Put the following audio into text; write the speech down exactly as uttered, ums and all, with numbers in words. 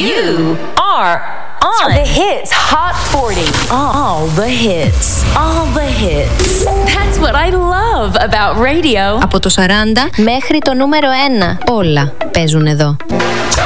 You are on The Hits Hot forty. all the hits. All the hits. That's what I love about radio. Από το σαράντα μέχρι το νούμερο ένα. Όλα παίζουν εδώ.